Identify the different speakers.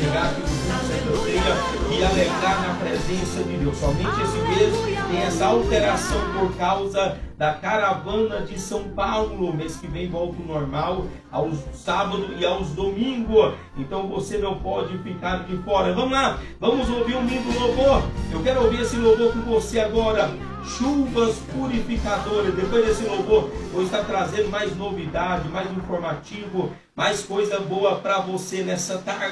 Speaker 1: chegar aqui no culto Santa Ceia e alegrar na presença de Deus. Somente esse mês tem essa alteração por causa da caravana de São Paulo. Mês que vem volta ao normal, aos sábados e aos domingos. Então você não pode ficar de fora. Vamos lá, vamos ouvir um lindo louvor. Eu quero ouvir esse louvor com você agora. Chuvas purificadoras. Depois desse louvor, vou estar trazendo mais novidade, mais informativo, mais coisa boa para você nessa tarde.